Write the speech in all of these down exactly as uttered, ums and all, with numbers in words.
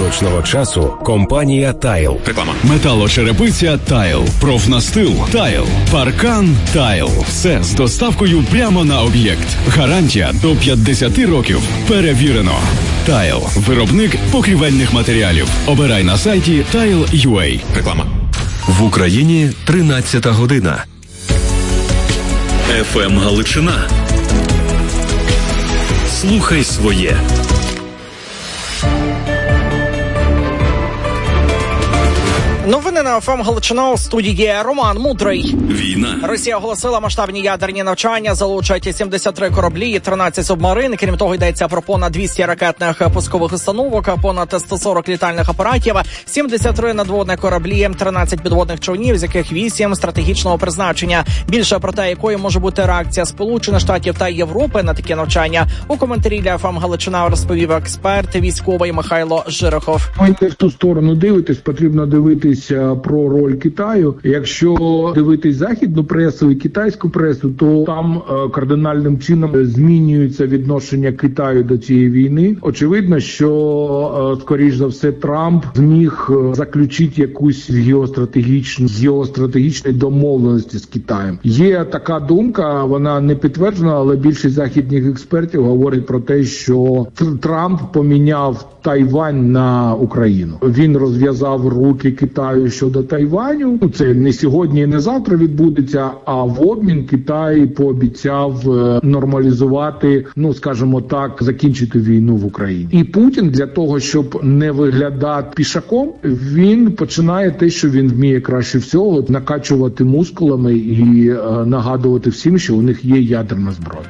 точного часу компанія «Тайл». Реклама. Металошерепиця «Тайл», профнастил «Тайл», паркан «Тайл». Все з доставкою прямо на об'єкт. Гарантія до п'ятдесят років. Перевірено. «Тайл» – виробник покрівельних матеріалів. Обирай на сайті тайл крапка ю а. Реклама. В Україні тринадцята година. еф ем Галичина. Слухай своє. Новини на еф ем Галичина, у студії Роман Мудрий. Війна. Росія оголосила масштабні ядерні навчання, залучать сімдесят три кораблі і тринадцять субмарин. Крім того, йдеться про понад двісті ракетних пускових установок, понад сто сорок літальних апаратів, сімдесят три надводних кораблі, тринадцять підводних човнів, з яких вісім стратегічного призначення. Більше про те, якою може бути реакція Сполучених Штатів та Європи на такі навчання, у коментарі для еф ем Галичина розповів експерт, військовий Михайло Жирохов. Ви в ту сторону дивитесь, потрібно дивитись про роль Китаю. Якщо дивитись західну пресу і китайську пресу, то там кардинальним чином змінюється відношення Китаю до цієї війни. Очевидно, що, скоріш за все, Трамп зміг заключити якусь геостратегічну, геостратегічну домовленості з Китаєм. Є така думка, вона не підтверджена, але більшість західних експертів говорить про те, що Трамп поміняв Тайвань на Україну. Він розв'язав руки Китаю щодо Тайваню. Це не сьогодні і не завтра відбудеться, а в обмін Китай пообіцяв нормалізувати, ну, скажімо так, закінчити війну в Україні. І Путін для того, щоб не виглядати пішаком, він починає те, що він вміє краще всього, накачувати мускулами і е, нагадувати всім, що у них є ядерна зброя.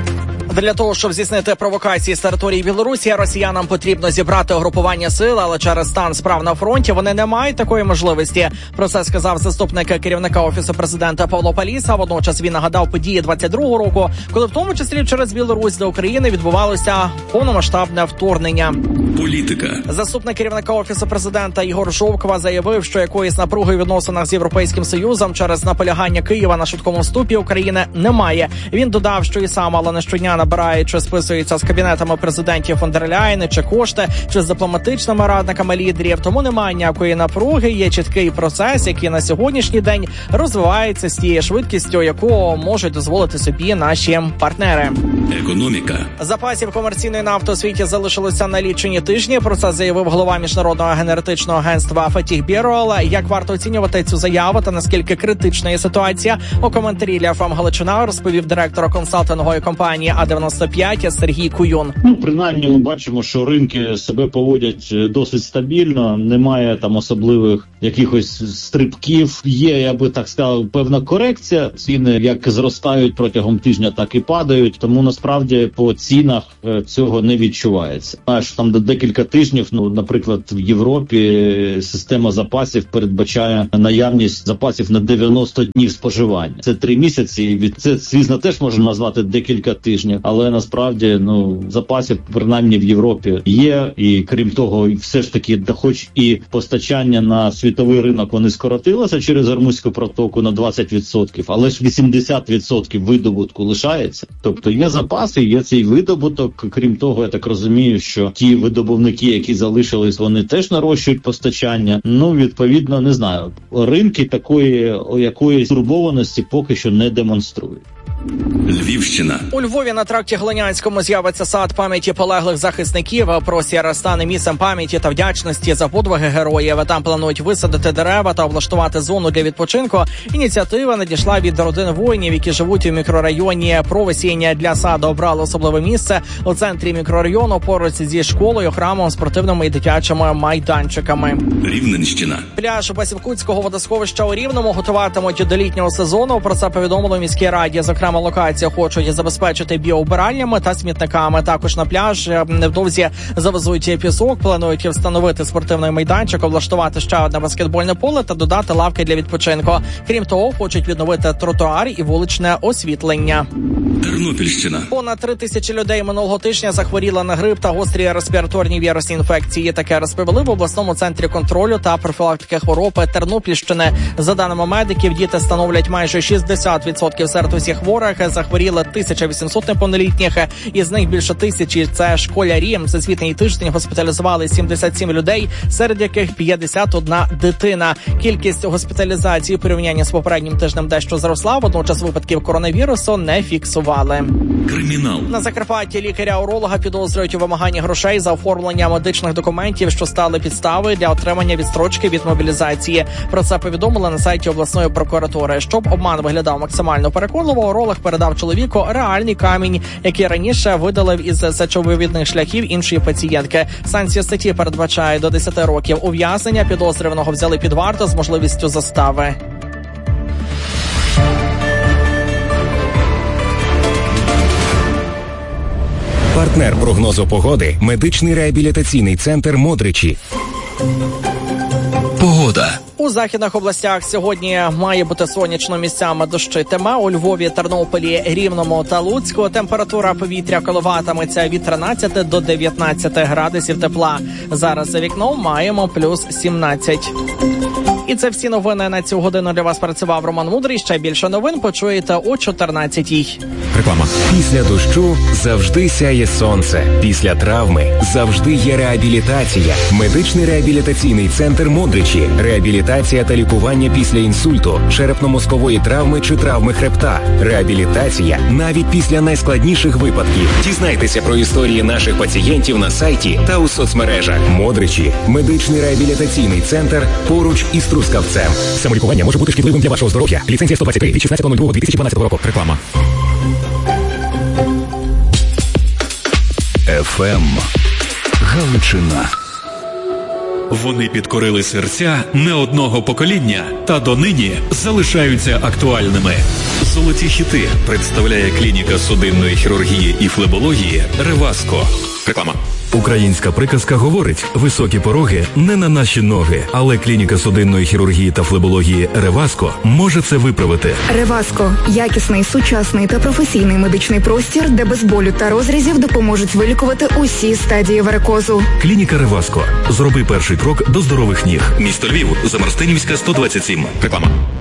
Для того, щоб здійснити провокації з території Білорусі, росіянам потрібно зібрати угрупування сил, але через стан справ на фронті вони не мають такої можливості. Про це сказав заступник керівника Офісу президента Павло Паліса. Водночас він нагадав події двадцять другого року, коли в тому числі через Білорусь до України відбувалося повномасштабне вторгнення. Політика. Заступник керівника Офісу президента Ігор Жовква заявив, що якоїсь напруги в відносинах з Європейським Союзом через наполягання Києва на швидкому вступі України немає. Він додав, що і сам, але не щодня набирає чи списується з кабінетами президентів фон дер Ляєн, чи кошти, чи з дипломатичними радниками лідерів. Тому немає ніякої напруги, є чіткий процес, який на сьогоднішній день розвивається з тією швидкістю, яку можуть дозволити собі наші партнери. Економіка. Запасів комерційної нафти у світі залишилося на лічені тижні. Про це заявив голова Міжнародного енергетичного агентства Фатіх Бірол. Як варто оцінювати цю заяву та наскільки критична є ситуація? У коментарі для еф ем Галичина розповів директор консалтингової компанії А дев'яносто п'ять Сергій Куюн. Ну, принаймні ми бачимо, що ринки себе поводять досить стабільно, немає там особливих якихось стрибків. Є, я би так сказав, певна корекція. Ціни як зростають протягом тижня, так і падають. Тому насправді по цінах цього не відчувається. Знаєш, там до декілька тижнів, ну, наприклад, в Європі система запасів передбачає наявність запасів на дев'яносто днів споживання. Це три місяці, і це, звісно, теж можна назвати декілька тижнів, але насправді, ну, запасів принаймні в Європі є, і крім того, все ж таки, да хоч і постачання на світовий ринок вони скоротилося через Ормузьку протоку на двадцять відсотків, але ж вісімдесят відсотків видобутку лишається. Тобто є запаси, є цей видобуток. Крім того, я так розумію, що ті видобувники, які залишились, вони теж нарощують постачання. Ну, відповідно, не знаю, ринки такої якоїсь турбованості поки що не демонструють. Львівщина. У Львові на тракті Глинянському з'явиться сад пам'яті полеглих захисників. Простір стане місцем пам'яті та вдячності за подвиги героїв. Там планують висадити дерева та облаштувати зону для відпочинку. Ініціатива надійшла від родин воїнів, які живуть у мікрорайоні Провесіння. Для саду обрали особливе місце у центрі мікрорайону поруч зі школою, храмом, спортивними і дитячими майданчиками. Рівненщина. Пляж Басівкутського водосховища у Рівному готуватимуть до літнього сезону. Про це повідомили в міській раді. Зокрема, локацію хочуть забезпечити біоубиральнями та смітниками. Також на пляж невдовзі завезуть пісок, планують встановити спортивний майданчик, облаштувати ще одне баскетбольне поле та додати лавки для відпочинку. Крім того, хочуть відновити тротуар і вуличне освітлення. Тернопільщина. Понад три тисячі людей минулого тижня захворіли на грип та гострі респіраторні вірусні інфекції. Таке розповіли в обласному центрі контролю та профілактики хвороб Тернопільщини. За даними медиків, діти становлять майже шістдесят відсотків серед усіх хворих. хворих, захворіли тисяча вісімсот неповнолітніх, із них більше тисячі – це школярі. За звітний тиждень госпіталізували сімдесят сім людей, серед яких п'ятдесят одна дитина. Кількість госпіталізацій у порівнянні з попереднім тижнем дещо зросла, водночас випадків коронавірусу не фіксували. Кримінал. На Закарпатті лікаря-уролога підозрюють у вимаганні грошей за оформлення медичних документів, що стали підставою для отримання відстрочки від мобілізації. Про це повідомили на сайті обласної прокуратури. Щоб обман виглядав максимально переконливо, уролог передав чоловіку реальний камінь, який раніше видалив із сечовивідних шляхів іншої пацієнтки. Санкція статті передбачає до десяти років ув'язнення. Підозрюваного взяли під варту з можливістю застави. Партнер прогнозу погоди – медичний реабілітаційний центр «Модричі». Погода. У західних областях сьогодні має бути сонячно, місцями дощитиме. У Львові, Тернополі, Рівному та Луцьку температура повітря коливатиметься від тринадцяти до дев'ятнадцяти градусів тепла. Зараз за вікном маємо плюс сімнадцять. І це всі новини на цю годину. Для вас працював Роман Мудрий. Ще більше новин почуєте о чотирнадцятій. Реклама. Після дощу завжди сяє сонце. Після травми завжди є реабілітація. Медичний реабілітаційний центр «Модричі». Реабілітація та лікування після інсульту, черепно-мозкової травми чи травми хребта. Реабілітація навіть після найскладніших випадків. Дізнайтеся про історії наших пацієнтів на сайті та у соцмережах. «Модричі» – медичний реабілітаційний центр поруч із Трускавцем. Самолікування може бути шкідливим для вашого здоров'я. Ліцензія сто двадцять три від шістнадцятого лютого дві тисячі дванадцятого року. Реклама. еф ем Галичина. Вони підкорили серця не одного покоління та донині залишаються актуальними. Золоті хіти представляє клініка судинної хірургії і флебології «Реваско». Реклама. Українська приказка говорить: високі пороги не на наші ноги, але клініка судинної хірургії та флебології «Реваско» може це виправити. «Реваско» – якісний, сучасний та професійний медичний простір, де без болю та розрізів допоможуть вилікувати усі стадії варикозу. Клініка «Реваско». Зроби перший крок до здорових ніг. Місто Львів, Замарстинівська, сто двадцять сім. Реклама.